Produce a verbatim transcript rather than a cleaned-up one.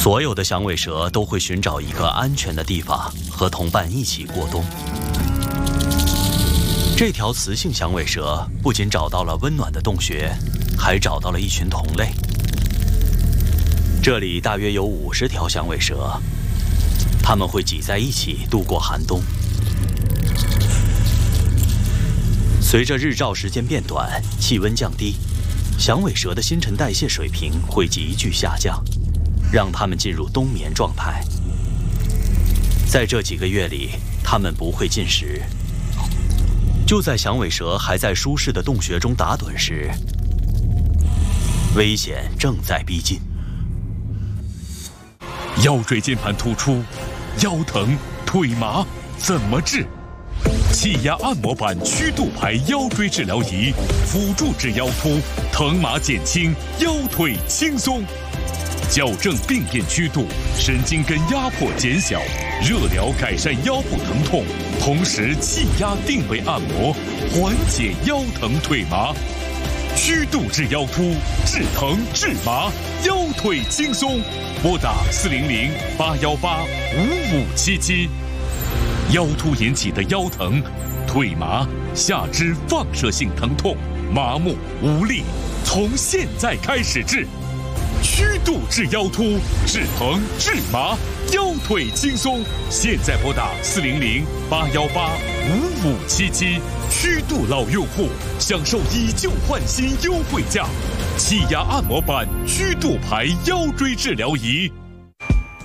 所有的响尾蛇都会寻找一个安全的地方，和同伴一起过冬。这条雌性响尾蛇不仅找到了温暖的洞穴，还找到了一群同类。这里大约有五十条响尾蛇，它们会挤在一起度过寒冬。随着日照时间变短，气温降低，响尾蛇的新陈代谢水平会急剧下降，让它们进入冬眠状态。在这几个月里，它们不会进食。就在响尾蛇还在舒适的洞穴中打盹时，危险正在逼近。 腰椎间盘突出、腰疼、腿麻，怎么治？气压按摩板曲度牌腰椎治疗仪，辅助治腰突，疼麻减轻，腰腿轻松。矫正病变曲度，神经根压迫减小，热疗改善腰部疼痛，同时气压定位按摩，缓解腰疼腿麻。曲度治腰突，治疼治麻，腰腿轻松。拨打四零零八幺八五五七七。腰突引起的腰疼、腿麻、下肢放射性疼痛、麻木无力，从现在开始治。曲度治腰突，治疼治麻，腰腿轻松。现在拨打四零零八幺八五五七七。曲度老用户享受以旧换新优惠价，气压按摩板曲度牌腰椎治疗仪。